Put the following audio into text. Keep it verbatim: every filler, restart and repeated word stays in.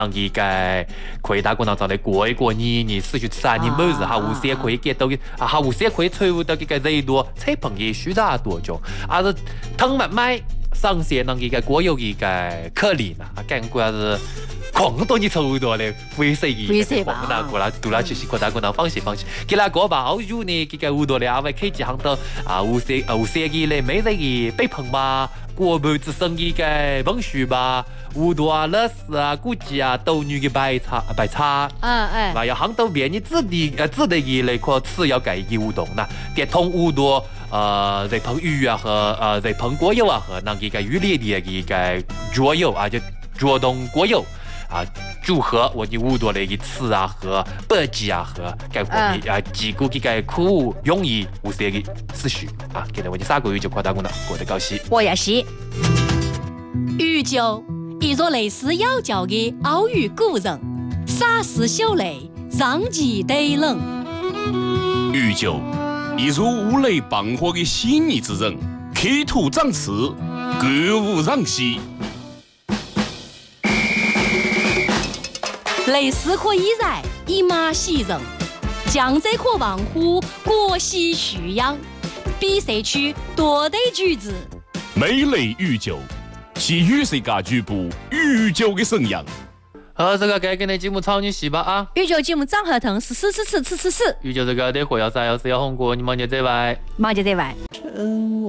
伊个可以打工当中来过一过年，你四十三年每日哈无些可以get到啊哈无些可以吹到这个热度，菜朋友许大多种，啊是汤麦麦上线那个国有一个可怜呐，感觉是。狂多你抽到嘞，灰色的， 灰色吧？那过来，读了就是扩大过能放心放心。给那个吧，好久呢，这个好多嘞，阿位开几行到啊，有些有些个嘞，每日个北碰吧，过半子生意个文书吧，好多啊，乐事啊，估计啊，斗女个白茶白茶， 嗯哎， 嘛要行到别你自己呃自己个嘞个次要改一互动呐，电通好多呃在朋友啊和呃在朋国友啊和那个语列的一个左右啊，就左动国友。啊，组合我就误多了一个词啊和百字啊和该方面啊，几个这个苦容易无些个思绪啊，今天我就三个月就扩大功能，过得高兴。 我也是。 宇宙，一座类似妖教的奥语古人，洒丝秀雷，上极对冷。 宇宙，一座五雷傍火的细腻之人，刻土长刺，歌舞让西。 类似可以然，一马喜人；江浙可望乎，国喜徐扬。比赛区多对句子， 美雷宇宙，是与世界局部宇宙的声音。 好，这个该跟的节目操你洗吧啊！ 宇宙节目张合腾是四四四四四四， 宇宙这个得火要啥要是要红过，你忙就这外， 忙就这外。